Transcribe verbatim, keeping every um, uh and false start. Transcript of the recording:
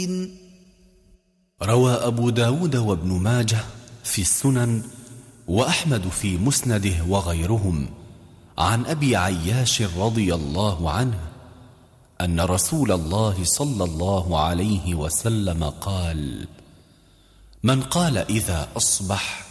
روى أبو داود وابن ماجه في السنن وأحمد في مسنده وغيرهم عن أبي عياش رضي الله عنه أن رسول الله صلى الله عليه وسلم قال: من قال إذا أصبح